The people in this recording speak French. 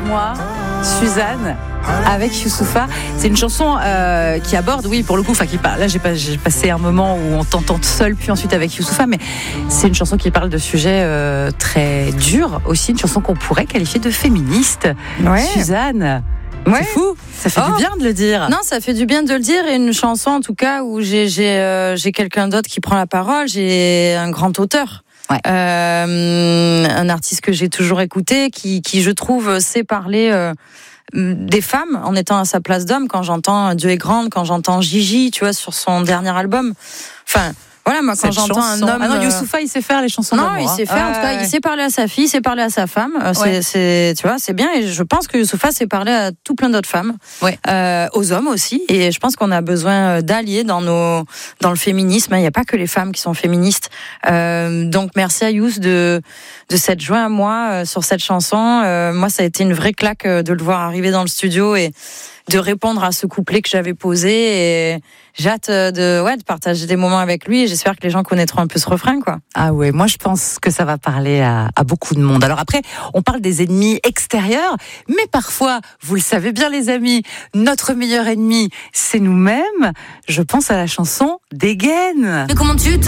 moi, Suzanne, avec Youssoupha. C'est une chanson qui aborde, oui, pour le coup, qui parle. Là, j'ai passé un moment où on t'entend seul, puis ensuite avec Youssoupha, mais c'est une chanson qui parle de sujets très durs, aussi une chanson qu'on pourrait qualifier de féministe. Ouais. Suzanne. Ouais. C'est fou, ça fait du bien de le dire. Non, ça fait du bien de le dire. Et une chanson, en tout cas, où j'ai quelqu'un d'autre qui prend la parole. J'ai un grand auteur. Ouais. Un artiste que j'ai toujours écouté, qui je trouve, sait parler des femmes en étant à sa place d'homme. Quand j'entends Dieu est grande, quand j'entends Gigi, tu vois, sur son dernier album. Enfin... Voilà, moi, quand j'entends un homme... Ah non, Youssoupha, il sait faire les chansons d'amour. Non, il sait faire, en tout cas, il sait parler à sa fille, il sait parler à sa femme. Tu vois, c'est bien. Et je pense que Youssoupha sait parler à tout plein d'autres femmes. Ouais. Aux hommes aussi. Et je pense qu'on a besoin d'alliés dans le féminisme. Il n'y a pas que les femmes qui sont féministes. Donc, merci à Youss de s'être joint à moi sur cette chanson. Moi, ça a été une vraie claque de le voir arriver dans le studio et de répondre à ce couplet que j'avais posé. Et j'ai hâte de partager des moments avec lui et j'espère que les gens connaîtront un peu ce refrain, quoi. Ah ouais, moi je pense que ça va parler à beaucoup de monde. Alors après, on parle des ennemis extérieurs, mais parfois, vous le savez bien les amis, notre meilleur ennemi, c'est nous-mêmes. Je pense à la chanson Dégaine. Mais comment tu te